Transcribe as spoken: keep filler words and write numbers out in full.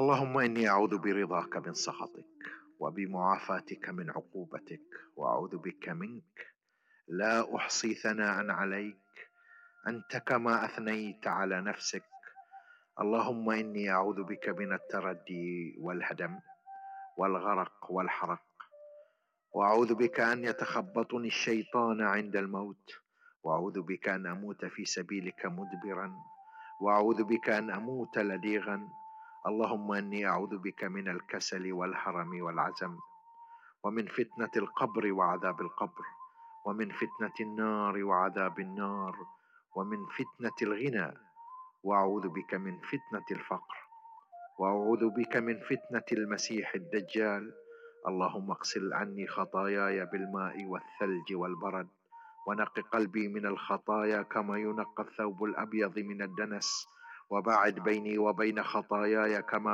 اللهم إني أعوذ برضاك من سخطك وبمعافاتك من عقوبتك، وأعوذ بك منك لا أحصي ثناء عليك، أنت كما أثنيت على نفسك. اللهم إني أعوذ بك من التردي والهدم والغرق والحرق، وأعوذ بك أن يتخبطني الشيطان عند الموت، وأعوذ بك أن أموت في سبيلك مدبرا، وأعوذ بك أن أموت لديغا. اللهم إني أعوذ بك من الكسل والهرم والعزم، ومن فتنة القبر وعذاب القبر، ومن فتنة النار وعذاب النار، ومن فتنة الغنى، وأعوذ بك من فتنة الفقر، وأعوذ بك من فتنة المسيح الدجال. اللهم اغسل عني خطاياي بالماء والثلج والبرد، ونق قلبي من الخطايا كما ينقى الثوب الأبيض من الدنس، وباعد بيني وبين خطاياي كما